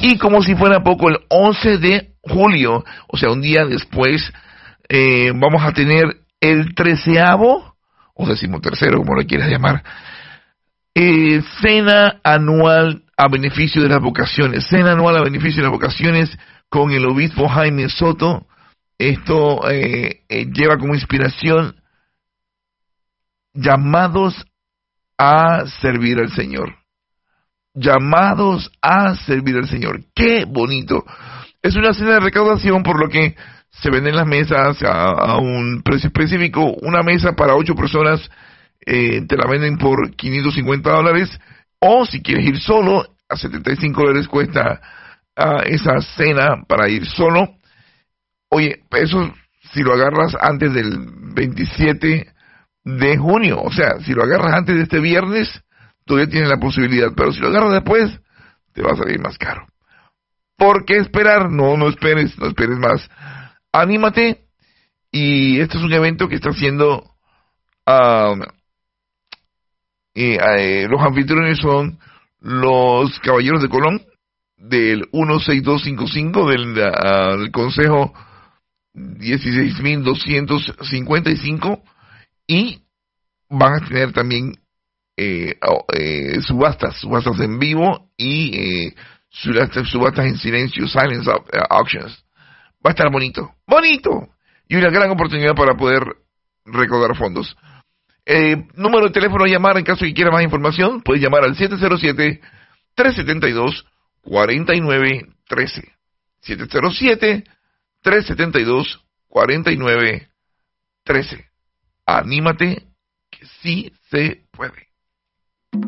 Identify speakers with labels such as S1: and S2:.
S1: Y como si fuera poco, el 11 de julio, o sea, un día después, vamos a tener el 13avo, o 13º, como lo quieras llamar, cena anual a beneficio de las vocaciones. Cena anual a beneficio de las vocaciones con el obispo Jaime Soto. Esto lleva como inspiración llamados a servir al Señor. Llamados a servir al Señor. ¡Qué bonito! Es una cena de recaudación, por lo que se venden las mesas a un precio específico. Una mesa para 8 personas te la venden por $550, o si quieres ir solo, a $75 cuesta esa cena para ir solo. Oye, eso si lo agarras antes del 27 de junio, o sea, si lo agarras antes de este viernes, todavía tienes la posibilidad, pero si lo agarras después, te va a salir más caro. ¿Por qué esperar? No esperes más. Anímate, y este es un evento que está haciendo los anfitriones son los Caballeros de Colón, del 16255 del Consejo 16.255, y van a tener también subastas en vivo y subastas en silencio, silence auctions. Va a estar bonito, y una gran oportunidad para poder recaudar fondos. Número de teléfono a llamar en caso que quiera más información, puedes llamar al 707-372-4913. 707-372-4913. Anímate, que sí se puede.